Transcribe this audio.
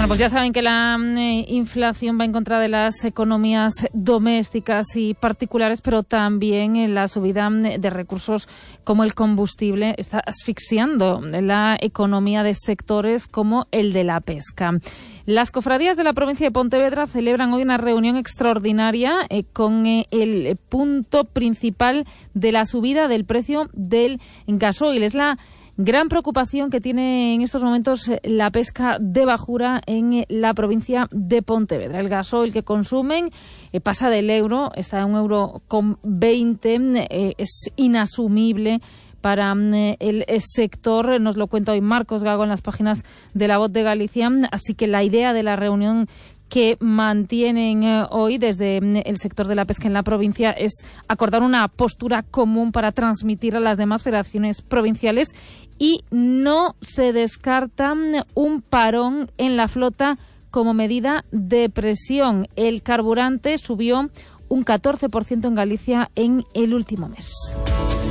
Bueno, pues ya saben que la inflación va en contra de las economías domésticas y particulares, pero también la subida de recursos como el combustible está asfixiando la economía de sectores como el de la pesca. Las cofradías de la provincia de Pontevedra celebran hoy una reunión extraordinaria con el punto principal de la subida del precio del gasoil. Es la gran preocupación que tiene en estos momentos la pesca de bajura en la provincia de Pontevedra. El gasoil que consumen pasa del euro, está a 1,20 €, es inasumible para el sector. Nos lo cuenta hoy Marcos Gago en las páginas de La Voz de Galicia. Así que la idea de la reunión que mantienen hoy desde el sector de la pesca en la provincia es acordar una postura común para transmitir a las demás federaciones provinciales, y no se descarta un parón en la flota como medida de presión. El carburante subió un 14% en Galicia en el último mes.